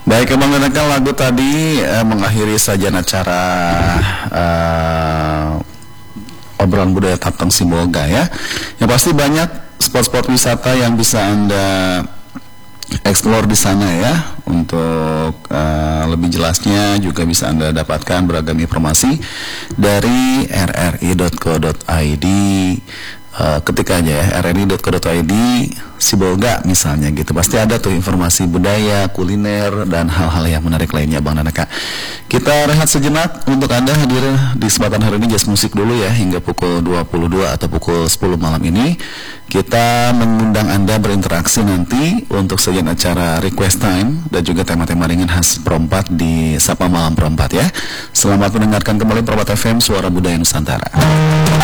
Baik, Abang Danaka, lagu tadi mengakhiri sajian acara obrolan budaya Tapteng Sibolga ya. Yang pasti banyak spot-spot wisata yang bisa Anda explore di sana ya. Untuk lebih jelasnya juga bisa Anda dapatkan beragam informasi dari rri.co.id. Ketik aja ya rri.co.id Sibolga misalnya gitu, pasti ada tuh informasi budaya, kuliner, dan hal-hal yang menarik lainnya Bang Danaka. Kita rehat sejenak untuk Anda hadir di kesempatan hari ini, jazz musik dulu ya hingga pukul 22 atau pukul 10 malam ini. Kita mengundang Anda berinteraksi nanti untuk sajian acara request time dan juga tema-tema ringan khas Perompat di Sapa Malam Perompat ya. Selamat mendengarkan kembali Perompat FM, Suara Budaya Nusantara.